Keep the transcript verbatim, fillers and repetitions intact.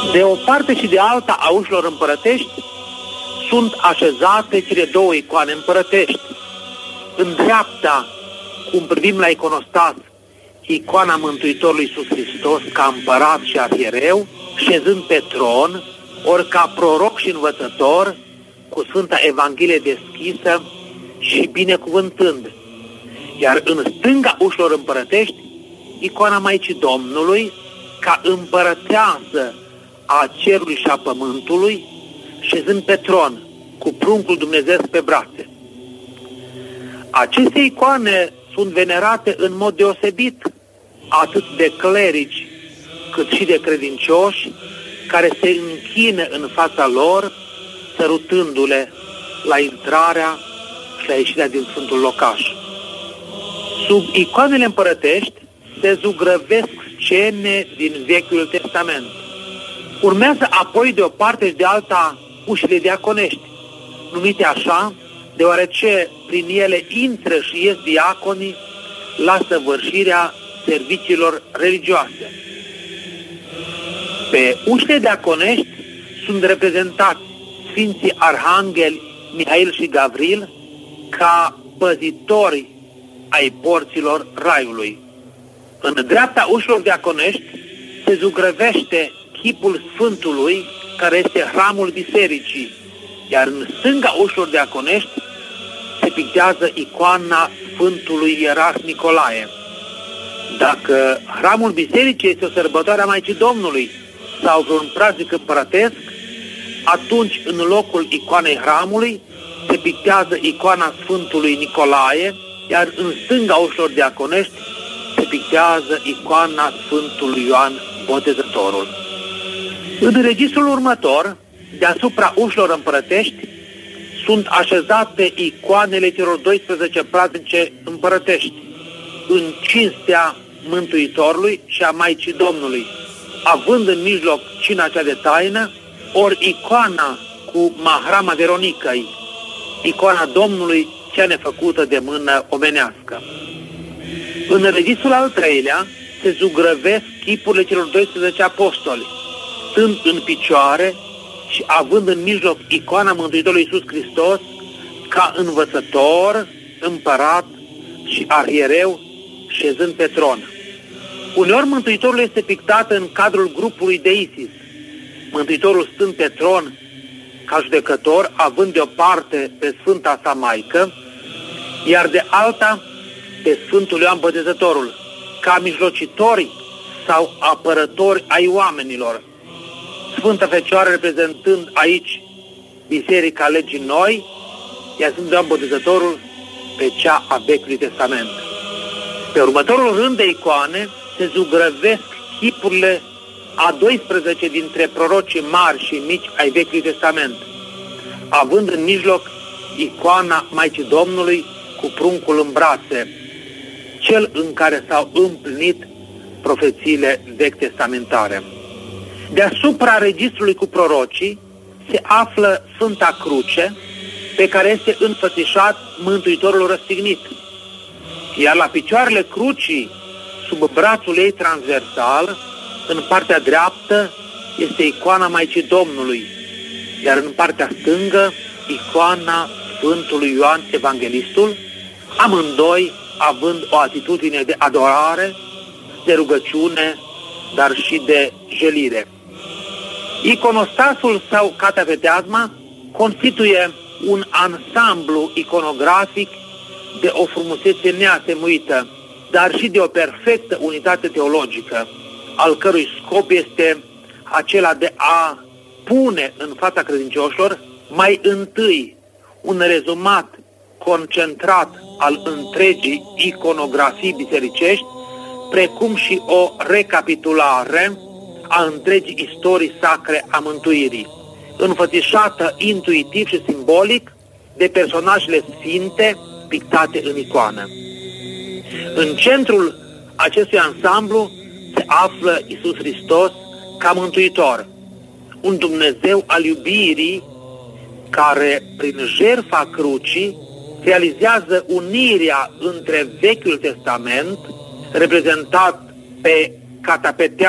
De o parte și de alta a ușilor împărătești sunt așezate cele două icoane împărătești. În dreapta, cum privim la iconostas, icoana Mântuitorului Iisus Hristos ca împărat și arhiereu, șezând pe tron, ori ca proroc și învățător, cu Sfânta Evanghelie deschisă și binecuvântând. Iar în stânga ușilor împărătești, icoana Maicii Domnului, ca împărăteasă a cerului și a pământului, șezând pe tron, cu pruncul Dumnezeu pe brațe. Aceste icoane sunt venerate în mod deosebit atât de clerici cât și de credincioși care se închină în fața lor, sărutându-le la intrarea și la ieșirea din Sfântul Locaș. Sub icoanele împărătești se zugrăvesc scene din Vechiul Testament. Urmează apoi de o parte și de alta ușile diaconești, numite așa, deoarece prin ele intră și ies diaconii la săvârșirea serviciilor religioase. Pe ușile diaconești sunt reprezentați Sfinții Arhangheli Mihail și Gavril ca păzitori ai porților Raiului. În dreapta ușilor diaconești se zugrăvește chipul Sfântului, care este hramul bisericii, iar în stânga ușilor diaconești se pictează icoana Sfântului Ierarh Nicolae. Dacă hramul bisericii este o sărbătoare a Maicii Domnului sau vreun praznic împărătesc, atunci în locul icoanei hramului se pictează icoana Sfântului Nicolae, iar în stânga ușilor diaconești se pictează icoana Sfântului Ioan Botezătorul. În registrul următor, deasupra ușilor împărătești, sunt așezate icoanele celor doisprezece praznice împărătești, în cinstea Mântuitorului și a Maicii Domnului, având în mijloc cina cea de taină, ori icoana cu mahrama Veronicăi, icoana Domnului cea nefăcută de mână omenească. În registrul al treilea se zugrăvesc chipurile celor doisprezece apostoli, stând în picioare și având în mijloc icoana Mântuitorului Iisus Hristos ca învățător, împărat și arhiereu, șezând pe tron. Uneori Mântuitorul este pictat în cadrul grupului de Isis, Mântuitorul stând pe tron ca judecător, având de o parte pe Sfânta sa Maică, iar de alta pe Sfântul Ioan Botezătorul, ca mijlocitori sau apărători ai oamenilor. Sfânta Fecioară reprezentând aici Biserica Legii Noi, iar Sfântul Ioan Botezătorul pe cea a Vechiului Testament. Pe următorul rând de icoane se zugrăvesc chipurile a doisprezece dintre prorocii mari și mici ai Vechiului Testament, având în mijloc icoana Maicii Domnului cu pruncul în brațe, cel în care s-au împlinit profețiile vechi testamentare. Deasupra registrului cu prorocii se află Sfânta Cruce, pe care este înfățișat Mântuitorul răstignit, iar la picioarele crucii, sub brațul ei transversal, în partea dreaptă, este icoana Maicii Domnului, iar în partea stângă, icoana Sfântului Ioan Evanghelistul, amândoi având o atitudine de adorare, de rugăciune, dar și de jelire. Iconostasul sau catapeteazma constituie un ansamblu iconografic de o frumusețe neasemuită, dar și de o perfectă unitate teologică, al cărui scop este acela de a pune în fața credincioșilor mai întâi un rezumat concentrat al întregii iconografii bisericești, precum și o recapitulare a întregii istorii sacre a mântuirii, înfățișată intuitiv și simbolic de personajele sfinte pictate în icoană. În centrul acestui ansamblu se află Iisus Hristos ca mântuitor, un Dumnezeu al iubirii care, prin jertfa crucii, realizează unirea între Vechiul Testament, reprezentat pe catapetea